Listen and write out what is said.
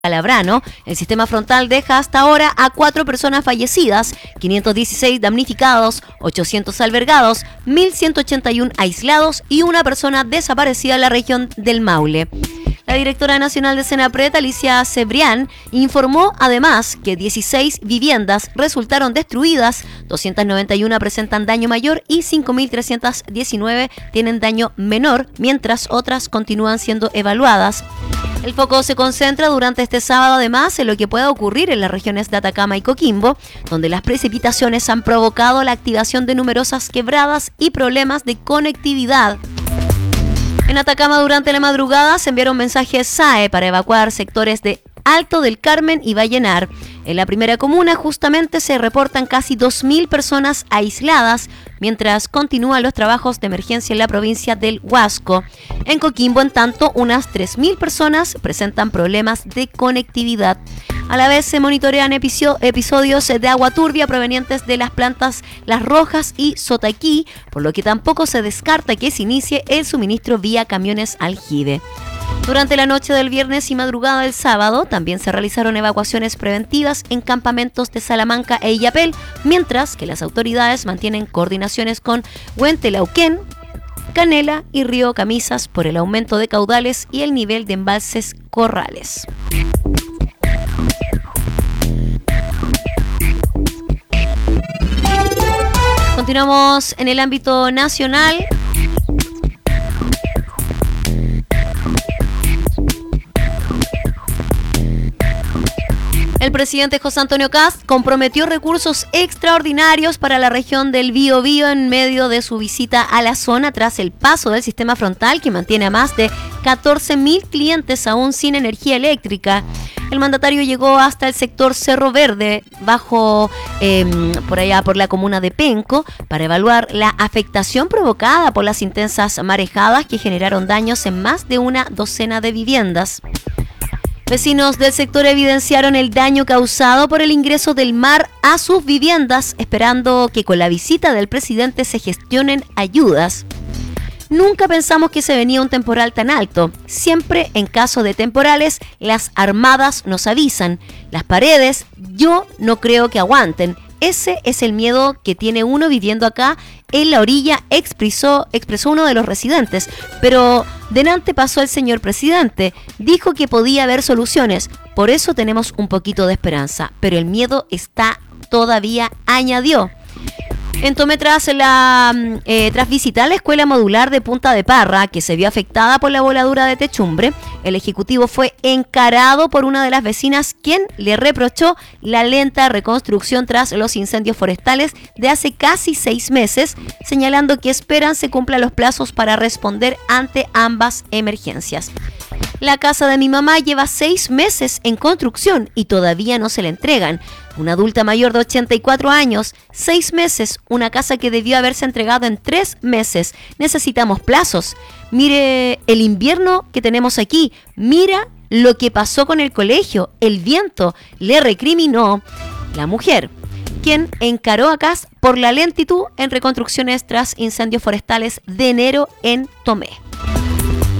Calabrano, el sistema frontal deja hasta ahora a 4 personas fallecidas, 516 damnificados, 800 albergados, 1.181 aislados y una persona desaparecida en la región del Maule. La directora nacional de Senapred, Alicia Cebrián, informó además que 16 viviendas resultaron destruidas, 291 presentan daño mayor y 5.319 tienen daño menor, mientras otras continúan siendo evaluadas. El foco se concentra durante este sábado además en lo que pueda ocurrir en las regiones de Atacama y Coquimbo, donde las precipitaciones han provocado la activación de numerosas quebradas y problemas de conectividad. En Atacama durante la madrugada se enviaron mensajes SAE para evacuar sectores de Alto del Carmen y Vallenar. En la primera comuna justamente se reportan casi 2.000 personas aisladas, mientras continúan los trabajos de emergencia en la provincia del Huasco. En Coquimbo, en tanto, unas 3.000 personas presentan problemas de conectividad. A la vez se monitorean episodios de agua turbia provenientes de las plantas Las Rojas y Sotaquí, por lo que tampoco se descarta que se inicie el suministro vía camiones aljibe. Durante la noche del viernes y madrugada del sábado también se realizaron evacuaciones preventivas en campamentos de Salamanca e Illapel, mientras que las autoridades mantienen coordinaciones con Huentelauquén, Canela y Río Camisas por el aumento de caudales y el nivel de embalses corrales. Continuamos en el ámbito nacional. El presidente José Antonio Kast comprometió recursos extraordinarios para la región del Biobío en medio de su visita a la zona tras el paso del sistema frontal que mantiene a más de 14.000 clientes aún sin energía eléctrica. El mandatario llegó hasta el sector Cerro Verde, por allá por la comuna de Penco, para evaluar la afectación provocada por las intensas marejadas que generaron daños en más de una docena de viviendas. Vecinos del sector evidenciaron el daño causado por el ingreso del mar a sus viviendas, esperando que con la visita del presidente se gestionen ayudas. Nunca pensamos que se venía un temporal tan alto. Siempre en caso de temporales, las armadas nos avisan. Las paredes, yo no creo que aguanten. Ese es el miedo que tiene uno viviendo acá en la orilla, expresó uno de los residentes. Pero delante pasó el señor presidente. Dijo que podía haber soluciones. Por eso tenemos un poquito de esperanza. Pero el miedo está todavía, añadió. En Tomé, tras visitar la escuela modular de Punta de Parra, que se vio afectada por la voladura de techumbre, el ejecutivo fue encarado por una de las vecinas, quien le reprochó la lenta reconstrucción tras los incendios forestales de hace casi 6 meses, señalando que esperan se cumplan los plazos para responder ante ambas emergencias. La casa de mi mamá lleva 6 meses en construcción y todavía no se la entregan. Una adulta mayor de 84 años, 6 meses, una casa que debió haberse entregado en 3 meses. Necesitamos plazos. Mire el invierno que tenemos aquí. Mira lo que pasó con el colegio. El viento, le recriminó la mujer, quien encaró a Kast por la lentitud en reconstrucciones tras incendios forestales de enero en Tomé.